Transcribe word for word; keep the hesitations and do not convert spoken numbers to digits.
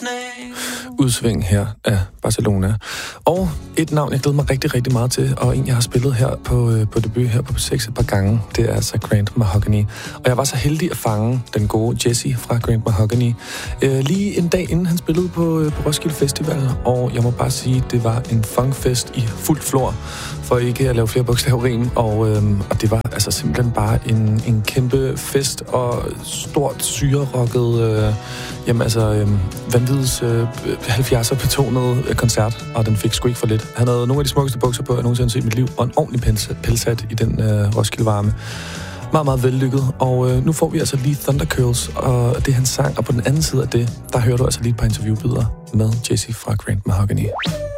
Udsving her af Barcelona. Og et navn, jeg glæder mig rigtig, rigtig meget til, og en, jeg har spillet her på, på debut her på P seks et par gange, det er altså Grand Mahogany. Og jeg var så heldig at fange den gode Jesse fra Grand Mahogany øh, lige en dag inden han spillede på, på Roskilde Festival, og jeg må bare sige, det var en funkfest i fuldt flor, for ikke at lave flere bogstavrim, og, øhm, og det var altså simpelthen bare en, en kæmpe fest og stort syrerocket, øh, jamen altså øh, vanvids øh, halvfjerdser betonet koncert, og den fik sgu ikke for lidt. Han havde nogle af de smukkeste bukser på, jeg nogensinde har set i mit liv, og en ordentlig pels, pelshat i den øh, Roskilde varme. Meget, meget vellykket, og øh, nu får vi altså lige Thunder Curls, og det er hans sang, og på den anden side af det, der hører du altså lige et par interviewbilleder med Jesse fra Grand Mahogany.